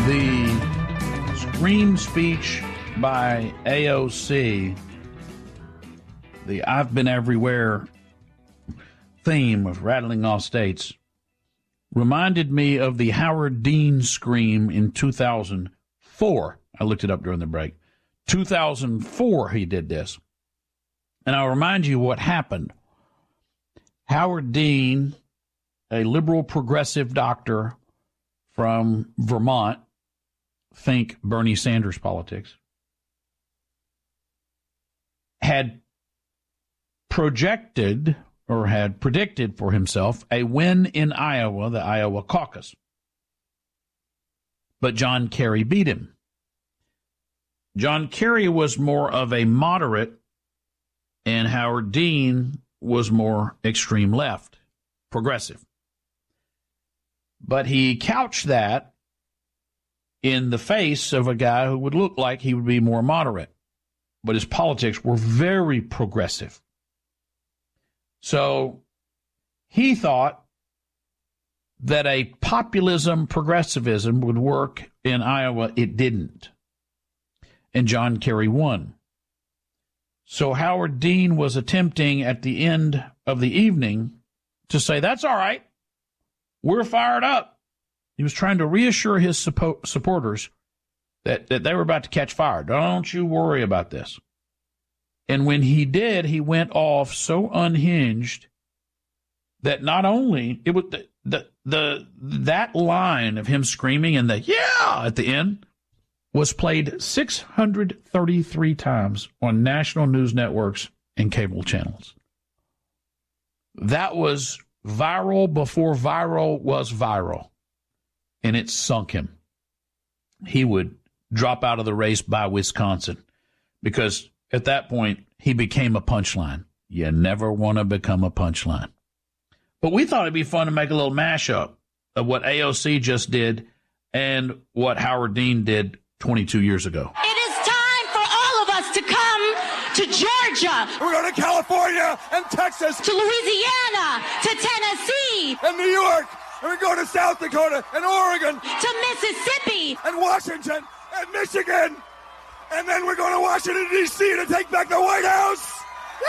The scream speech by AOC, the I've been everywhere theme of rattling off states, reminded me of the Howard Dean scream in 2004. I looked it up during the break. 2004 he did this. And I'll remind you what happened. Howard Dean, a liberal progressive doctor from Vermont, think Bernie Sanders politics, had projected or had predicted for himself a win in Iowa, the Iowa caucus. But John Kerry beat him. John Kerry was more of a moderate, and Howard Dean was more extreme left, progressive. But he couched that in the face of a guy who would look like he would be more moderate. But his politics were very progressive. So he thought that a populism, progressivism would work in Iowa. It didn't. And John Kerry won. So Howard Dean was attempting at the end of the evening to say, that's all right. We're fired up. He was trying to reassure his supporters that they were about to catch fire. Don't you worry about this. And when he did, he went off so unhinged that not only it was that line of him screaming and the yeah at the end was played 633 times on national news networks and cable channels. That was viral before viral was viral, and it sunk him. He would drop out of the race by Wisconsin because at that point he became a punchline. You never want to become a punchline. But we thought it'd be fun to make a little mashup of what AOC just did and what Howard Dean did 22 years ago. It is time for all of us to come to Georgia. We're going to California and Texas. To Louisiana, to Tennessee. And New York. And we're going to South Dakota and Oregon. To Mississippi. And Washington and Michigan. And then we're going to Washington, D.C. to take back the White House.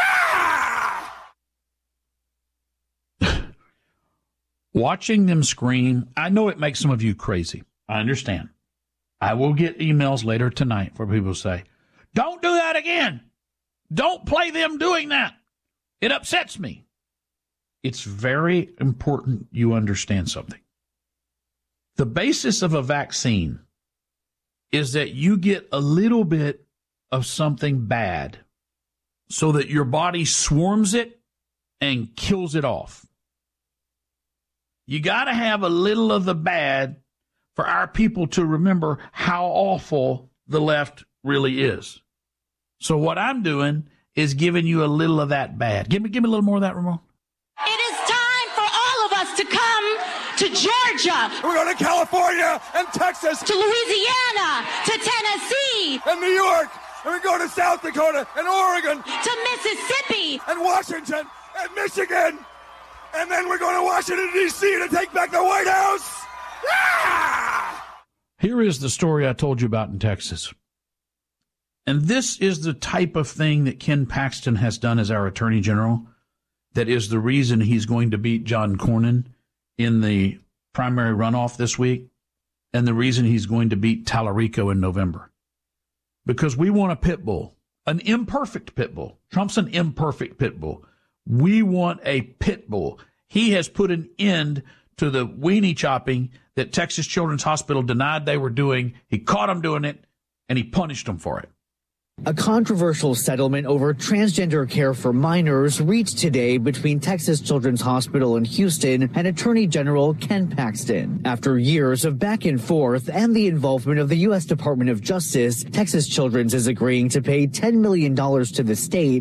Yeah! Watching them scream, I know it makes some of you crazy. I understand. I will get emails later tonight where people say, don't do that again. Don't play them doing that. It upsets me. It's very important you understand something. The basis of a vaccine is that you get a little bit of something bad so that your body swarms it and kills it off. You got to have a little of the bad for our people to remember how awful the left really is. So what I'm doing is giving you a little of that bad. Give me a little more of that, Ramon. It is time for all of us to come to Georgia. We're going to California and Texas. To Louisiana, to Tennessee. And New York. And we're going to South Dakota and Oregon. To Mississippi. And Washington and Michigan. And then we're going to Washington, D.C. to take back the White House. Yeah! Here is the story I told you about in Texas. And this is the type of thing that Ken Paxton has done as our Attorney General that is the reason he's going to beat John Cornyn in the primary runoff this week, and the reason he's going to beat Tallarico in November. Because we want a pit bull, an imperfect pit bull. Trump's an imperfect pit bull. We want a pit bull. He has put an end to the weenie chopping that Texas Children's Hospital denied they were doing. He caught them doing it, and he punished them for it. A controversial settlement over transgender care for minors reached today between Texas Children's Hospital in Houston and Attorney General Ken Paxton. After years of back and forth and the involvement of the U.S. Department of Justice, Texas Children's is agreeing to pay $10 million to the state